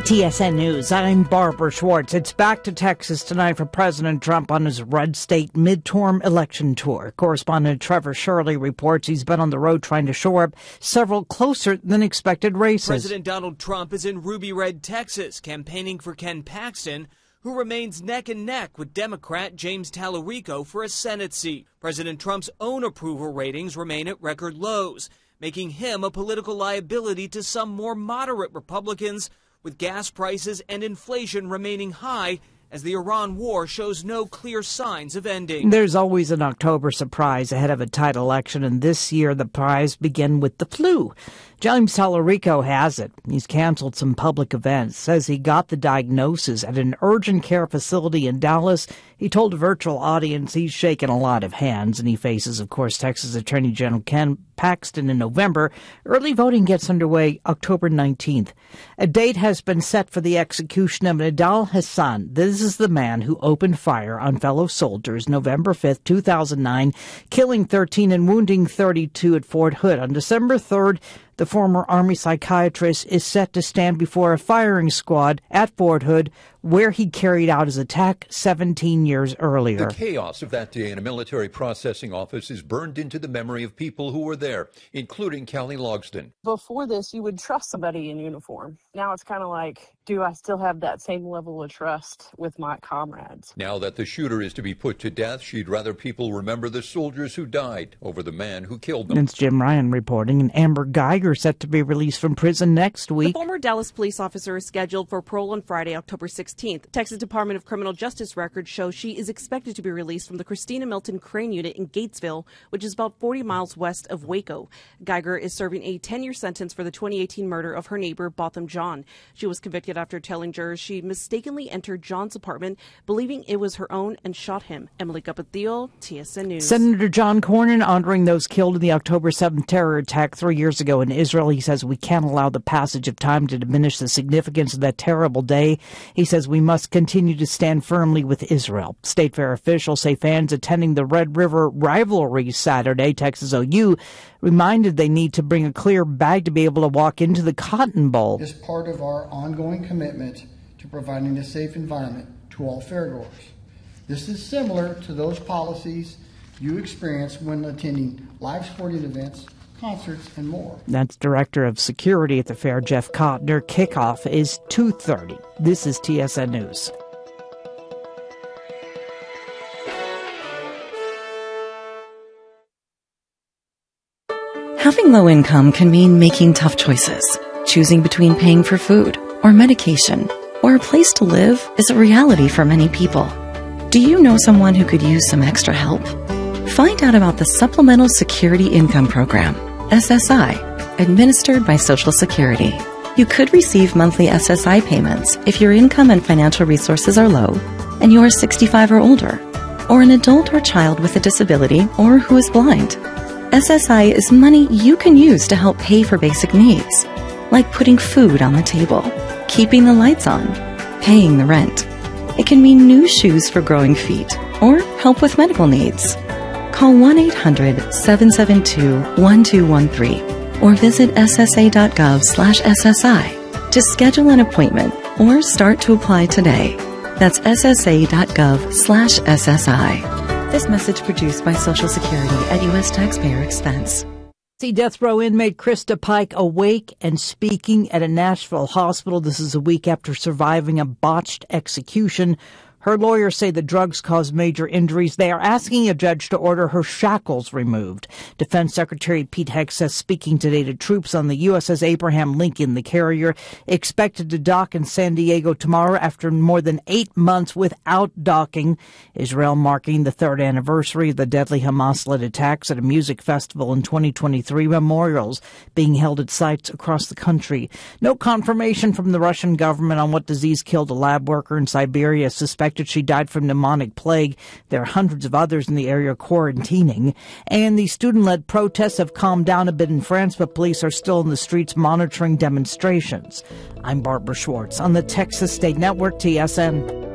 TSN News, I'm Barbara Schwartz. It's back to Texas tonight for President Trump on his red state midterm election tour. Correspondent Trevor Shirley reports he's been on the road trying to shore up several closer than expected races. President Donald Trump is in Ruby Red, Texas, campaigning for Ken Paxton, who remains neck and neck with Democrat James Tallarico for a Senate seat. President Trump's own approval ratings remain at record lows, making him a political liability to some more moderate Republicans, with gas prices and inflation remaining high as the Iran war shows no clear signs of ending. There's always an October surprise ahead of a tight election, and this year the prize began with the flu. James Tallarico has it. He's canceled some public events, says he got the diagnosis at an urgent care facility in Dallas. He told a virtual audience he's shaken a lot of hands, and he faces, of course, Texas Attorney General Ken Paxton in November. Early voting gets underway October 19th. A date has been set for the execution of Nidal Hasan. This is the man who opened fire on fellow soldiers November 5th, 2009, killing 13 and wounding 32 at Fort Hood. On December 3rd, the former Army psychiatrist is set to stand before a firing squad at Fort Hood, where he carried out his attack 17 years earlier. The chaos of that day in a military processing office is burned into the memory of people who were there, including Callie Logsdon. Before this, you would trust somebody in uniform. Now it's kind of like, do I still have that same level of trust with my comrades? Now that the shooter is to be put to death, she'd rather people remember the soldiers who died over the man who killed them. It's Jim Ryan reporting, and Amber Geiger set to be released from prison next week. The former Dallas police officer is scheduled for parole on Friday, October 16th. Texas Department of Criminal Justice records show she is expected to be released from the Christina Milton Crane Unit in Gatesville, which is about 40 miles west of Waco. Geiger is serving a 10-year sentence for the 2018 murder of her neighbor, Botham John. She was convicted after telling jurors she mistakenly entered John's apartment, believing it was her own, and shot him. Emily Capatillo, TSN News. Senator John Cornyn honoring those killed in the October 7th terror attack 3 years ago in Israel. He says we can't allow the passage of time to diminish the significance of that terrible day. He says we must continue to stand firmly with Israel. State Fair officials say fans attending the Red River rivalry Saturday, Texas OU, reminded they need to bring a clear bag to be able to walk into the Cotton Bowl. As part of our ongoing commitment to providing a safe environment to all fairgoers. This is similar to those policies you experience when attending live sporting events, concerts, and more. That's Director of Security at the fair, Jeff Kottner. Kickoff is 2:30. This is TSN News. Having low income can mean making tough choices. Choosing between paying for food or medication or a place to live is a reality for many people. Do you know someone who could use some extra help? Find out about the Supplemental Security Income Program, SSI, administered by Social Security. You could receive monthly SSI payments if your income and financial resources are low and you are 65 or older, or an adult or child with a disability or who is blind. SSI is money you can use to help pay for basic needs, like putting food on the table, keeping the lights on, paying the rent. It can mean new shoes for growing feet or help with medical needs. Call 1-800-772-1213 or visit ssa.gov/SSI to schedule an appointment or start to apply today. That's ssa.gov/SSI. This message produced by Social Security at U.S. taxpayer expense. See death row inmate Krista Pike awake and speaking at a Nashville hospital. This is a week after surviving a botched execution. Her lawyers say the drugs caused major injuries. They are asking a judge to order her shackles removed. Defense Secretary Pete Hegseth speaking today to troops on the USS Abraham Lincoln, the carrier, expected to dock in San Diego tomorrow after more than 8 months without docking. Israel marking the third anniversary of the deadly Hamas-led attacks at a music festival in 2023. Memorials being held at sites across the country. No confirmation from the Russian government on what disease killed a lab worker in Siberia. Suspected she died from pneumonic plague. There are hundreds of others in the area quarantining. And the student-led protests have calmed down a bit in France, but police are still in the streets monitoring demonstrations. I'm Barbara Schwartz on the Texas State Network, TSN.